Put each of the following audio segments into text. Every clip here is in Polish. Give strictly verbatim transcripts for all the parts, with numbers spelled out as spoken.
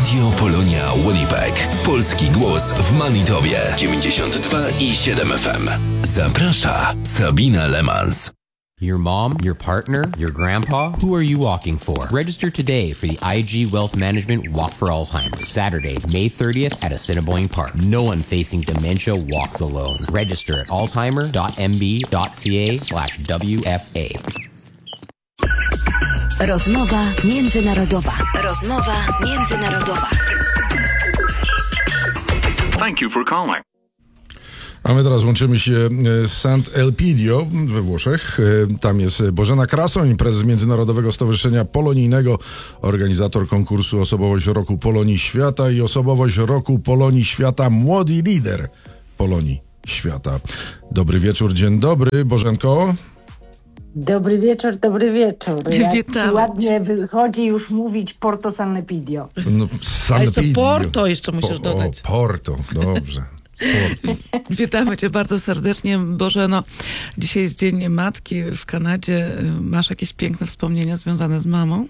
Radio Polonia Winnipeg. Polski głos w Manitowie. dziewięćdziesiąt dwa i siedem F M. Zaprasza Sabina Lemans. Your mom, your partner, your grandpa? Who are you walking for? Register today for the I G Wealth Management Walk for Alzheimer's, Saturday, May thirtieth at Assiniboine Park. No one facing dementia walks alone. Register at alzheimer.mb.ca slash WFA. Rozmowa międzynarodowa. Rozmowa międzynarodowa. Thank you for calling. A my teraz łączymy się z Sant Elpidio we Włoszech. Tam jest Bożena Krasoń, prezes Międzynarodowego Stowarzyszenia Polonijnego, organizator konkursu Osobowość Roku Polonii Świata i Osobowość Roku Polonii Świata Młody Lider Polonii Świata. Dobry wieczór, dzień dobry, Bożenko. Dobry wieczór, dobry wieczór. Jak Witamy. ładnie wychodzi już mówić Porto San Elpidio. No, San A jeszcze Elpidio. Porto jeszcze musisz Po, dodać. O, Porto, dobrze. Porto. Witamy Cię bardzo serdecznie, Bożeno. Dzisiaj jest Dzień Matki w Kanadzie. Masz jakieś piękne wspomnienia związane z mamą?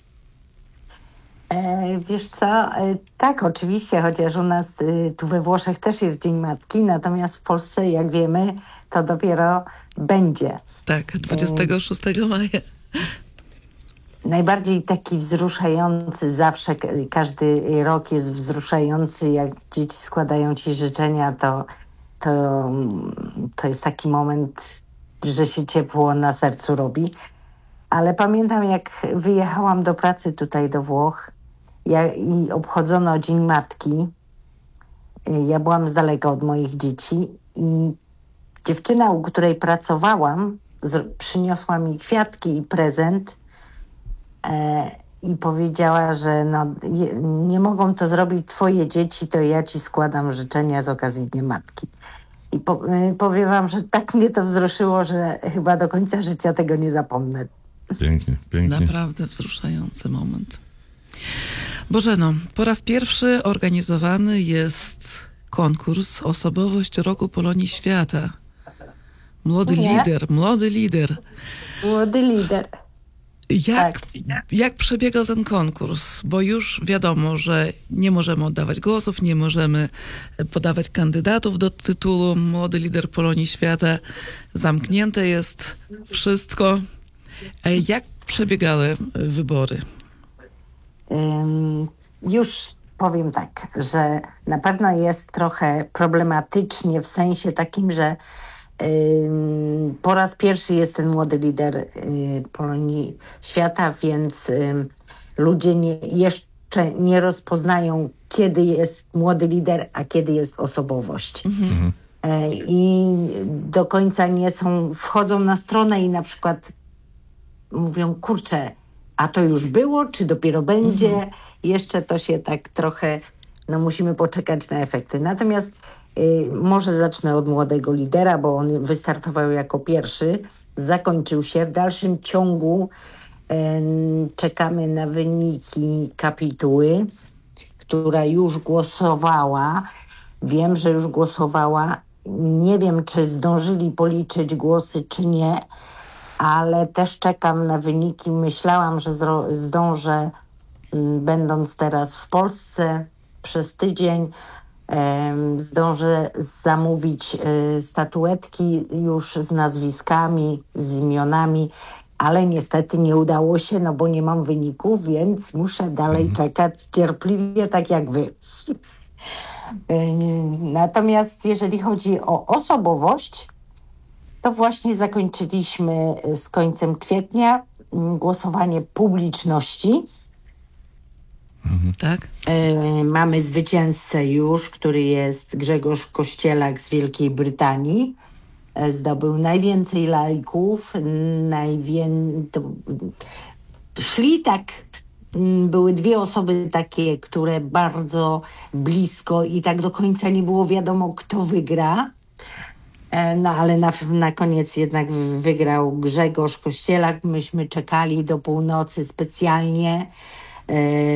E, wiesz co, e, tak oczywiście, chociaż u nas e, tu we Włoszech też jest Dzień Matki, natomiast w Polsce, jak wiemy, to dopiero będzie. Tak, dwudziestego szóstego maja. Najbardziej taki wzruszający zawsze, k- każdy rok jest wzruszający, jak dzieci składają ci życzenia, to, to, to jest taki moment, że się ciepło na sercu robi. Ale pamiętam, jak wyjechałam do pracy tutaj do Włoch ja, i obchodzono Dzień Matki. Ja byłam z daleka od moich dzieci i dziewczyna, u której pracowałam, z, przyniosła mi kwiatki i prezent e, i powiedziała, że no, je, nie mogą to zrobić twoje dzieci, to ja ci składam życzenia z okazji Dnia Matki. I po, y, powiem wam, że tak mnie to wzruszyło, że chyba do końca życia tego nie zapomnę. Pięknie, pięknie. Naprawdę wzruszający moment. Bożeno, po raz pierwszy organizowany jest konkurs Osobowość Roku Polonii Świata. Młody Nie? lider, młody lider. Młody lider. Jak, Tak. jak przebiegał ten konkurs? Bo już wiadomo, że nie możemy oddawać głosów, nie możemy podawać kandydatów do tytułu Młody Lider Polonii Świata. Zamknięte jest wszystko. A jak przebiegały wybory? Ym, już powiem tak, że na pewno jest trochę problematycznie w sensie takim, że ym, po raz pierwszy jest ten młody lider y, Polonii Świata, więc ym, ludzie nie, jeszcze nie rozpoznają, kiedy jest młody lider, a kiedy jest osobowość. Mhm. E, I do końca nie są, wchodzą na stronę i na przykład mówią, kurczę, a to już było, czy dopiero będzie? Mhm. Jeszcze to się tak trochę, no musimy poczekać na efekty. Natomiast y, może zacznę od młodego lidera, bo on wystartował jako pierwszy, zakończył się. W dalszym ciągu y, czekamy na wyniki kapituły, która już głosowała. Wiem, że już głosowała. Nie wiem, czy zdążyli policzyć głosy, czy nie, ale też czekam na wyniki. Myślałam, że zro- zdążę, m, będąc teraz w Polsce przez tydzień, em, zdążę zamówić e, statuetki już z nazwiskami, z imionami, ale niestety nie udało się, no bo nie mam wyników, więc muszę dalej mhm. czekać cierpliwie, tak jak wy. Natomiast jeżeli chodzi o osobowość, to właśnie zakończyliśmy z końcem kwietnia głosowanie publiczności. Mhm. Tak? E, mamy zwycięzcę już, który jest Grzegorz Kościelak z Wielkiej Brytanii. E, zdobył najwięcej lajków, najwię... to... Szli tak, m, były dwie osoby takie, które bardzo blisko i tak do końca nie było wiadomo, kto wygra. No ale na, na koniec jednak wygrał Grzegorz Kościelak. Myśmy czekali do północy specjalnie. E,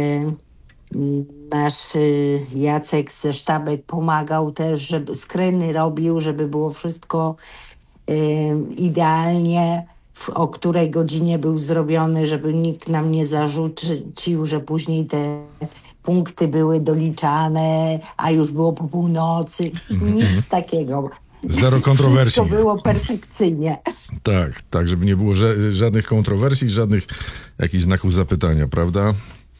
nasz Jacek ze Sztabek pomagał też, żeby screeny robił, żeby było wszystko e, idealnie, w, o której godzinie był zrobiony, żeby nikt nam nie zarzucił, że później te punkty były doliczane, a już było po północy. Nic takiego. Zero kontrowersji. To było perfekcyjnie. Tak, tak, żeby nie było ża- żadnych kontrowersji, żadnych jakichś znaków zapytania, prawda?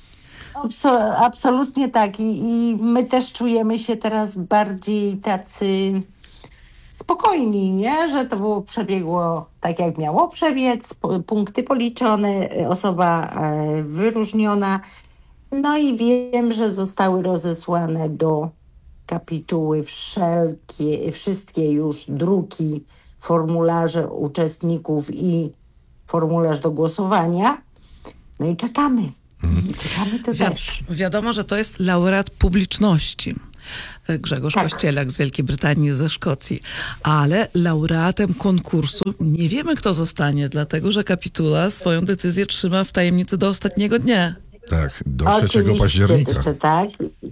Abso- absolutnie tak. I, I my też czujemy się teraz bardziej tacy spokojni, nie? Że to było, przebiegło tak, jak miało przebiec, p- punkty policzone, osoba e, wyróżniona. No i wiem, że zostały rozesłane do kapituły wszelkie, wszystkie już druki, formularze uczestników i formularz do głosowania. No i czekamy. Czekamy to Wi- też. wiadomo, że to jest laureat publiczności. Grzegorz Tak. Kościelak z Wielkiej Brytanii, ze Szkocji. Ale laureatem konkursu nie wiemy, kto zostanie, dlatego że kapitula swoją decyzję trzyma w tajemnicy do ostatniego dnia. Tak, do trzeciego października. Jeszcze tak.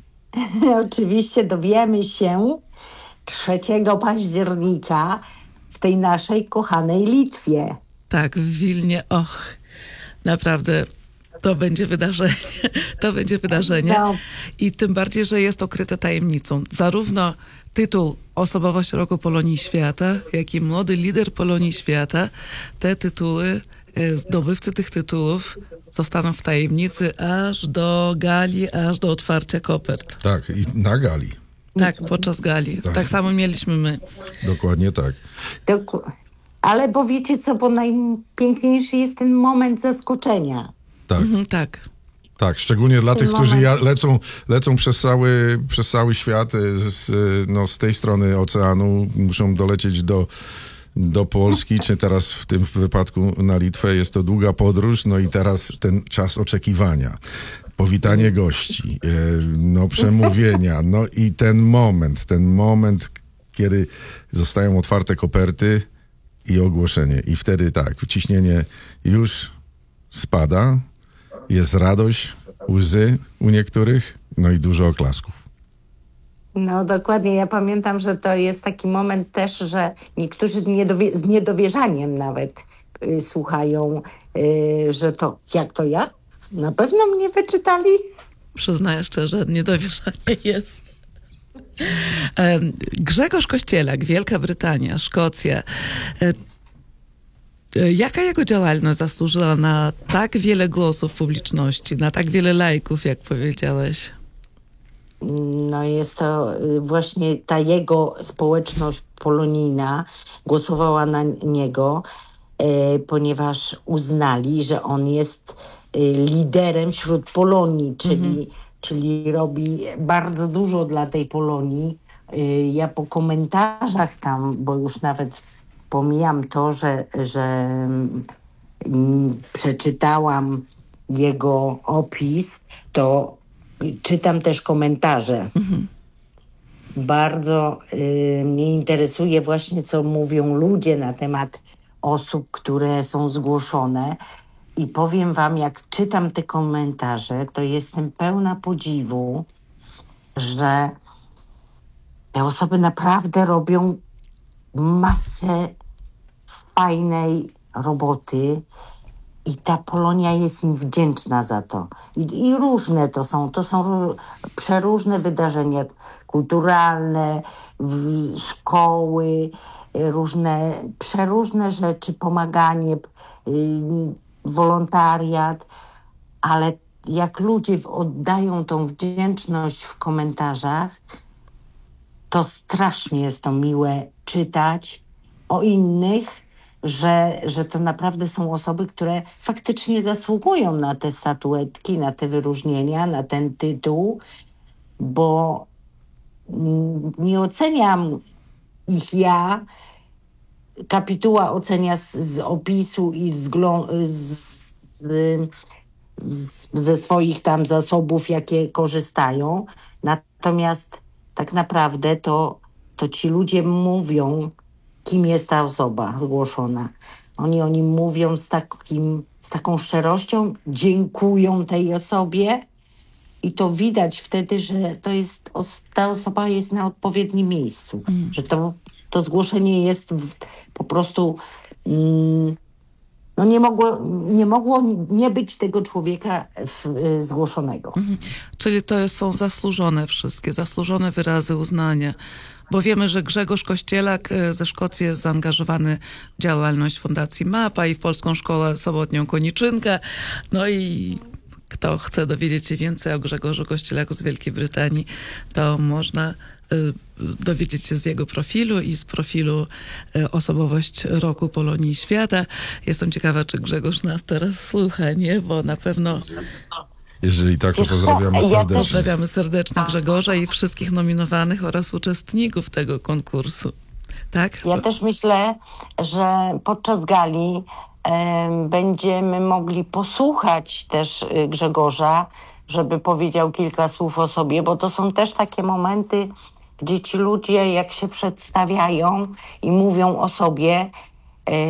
Oczywiście dowiemy się trzeciego października w tej naszej kochanej Litwie. Tak, w Wilnie. Och, naprawdę to będzie wydarzenie. To będzie wydarzenie. No. I tym bardziej, że jest okryte tajemnicą. Zarówno tytuł Osobowość Roku Polonii Świata, jak i Młody Lider Polonii Świata, te tytuły, e, zdobywcy tych tytułów zostaną w tajemnicy aż do gali, aż do otwarcia kopert. Tak, i na gali. Tak, podczas gali. Tak. Tak samo mieliśmy my. Dokładnie tak. Doku- Ale bo wiecie co, bo najpiękniejszy jest ten moment zaskoczenia. Tak, Mhm, tak. tak. Szczególnie dla Ten tych, którzy ja, moment. lecą, lecą przez, cały, przez cały świat y, z, y, no, z tej strony oceanu, muszą dolecieć do, do Polski, czy teraz w tym wypadku na Litwę. Jest to długa podróż, no i teraz ten czas oczekiwania. Powitanie gości, y, no przemówienia, no i ten moment, ten moment, kiedy zostają otwarte koperty i ogłoszenie. I wtedy tak, ciśnienie już spada, jest radość, łzy u niektórych, no i dużo oklasków. No dokładnie, ja pamiętam, że to jest taki moment też, że niektórzy niedowie- z niedowierzaniem nawet y, słuchają, y, że to jak to ja? Na pewno mnie wyczytali? Przyznaję szczerze, niedowierzanie jest. Em, Grzegorz Kościelak, Wielka Brytania, Szkocja. E, e, Jaka jego działalność zasłużyła na tak wiele głosów publiczności, na tak wiele lajków, jak powiedziałeś? No jest to y, właśnie ta jego społeczność polonijna głosowała na niego, y, ponieważ uznali, że on jest y, liderem wśród Polonii, czyli, czyli robi bardzo dużo dla tej Polonii. Y, ja po komentarzach tam, bo już nawet pomijam to, że, że mm, przeczytałam jego opis, to czytam też komentarze. Bardzo y, mnie interesuje właśnie, co mówią ludzie na temat osób, które są zgłoszone. I powiem wam, jak czytam te komentarze, to jestem pełna podziwu, że te osoby naprawdę robią masę fajnej roboty. I ta Polonia jest im wdzięczna za to. I, i różne to są. To są ró- przeróżne wydarzenia kulturalne, w, szkoły, y, różne, przeróżne rzeczy, pomaganie, y, wolontariat. Ale jak ludzie w- oddają tą wdzięczność w komentarzach, to strasznie jest to miłe czytać o innych, że, że to naprawdę są osoby, które faktycznie zasługują na te statuetki, na te wyróżnienia, na ten tytuł, bo mm, nie oceniam ich ja. Kapituła ocenia z, z opisu i wzglą- z, z, z, ze swoich tam zasobów, jakie korzystają. Natomiast tak naprawdę to, to ci ludzie mówią, kim jest ta osoba zgłoszona. Oni o nim mówią z, takim, z taką szczerością, dziękują tej osobie i to widać wtedy, że to jest, os- ta osoba jest na odpowiednim miejscu. Że to, to zgłoszenie jest w, po prostu mm, no nie mogło, nie mogło nie być tego człowieka w, y, zgłoszonego. Mhm. Czyli to są zasłużone wszystkie, zasłużone wyrazy uznania. Bo wiemy, że Grzegorz Kościelak e, ze Szkocji jest zaangażowany w działalność Fundacji MAPA i w Polską Szkołę Sobotnią Koniczynkę. No i kto chce dowiedzieć się więcej o Grzegorzu Kościelaku z Wielkiej Brytanii, to można y, dowiedzieć się z jego profilu i z profilu y, Osobowość Roku Polonii i Świata. Jestem ciekawa, czy Grzegorz nas teraz słucha, nie? Bo na pewno Jeżeli tak, to Wiesz co, pozdrawiamy ja też- serdecznie. pozdrawiamy serdecznie Grzegorza i wszystkich nominowanych oraz uczestników tego konkursu. Tak? Ja też myślę, że podczas gali em, będziemy mogli posłuchać też y, Grzegorza, żeby powiedział kilka słów o sobie, bo to są też takie momenty, gdzie ci ludzie, jak się przedstawiają i mówią o sobie,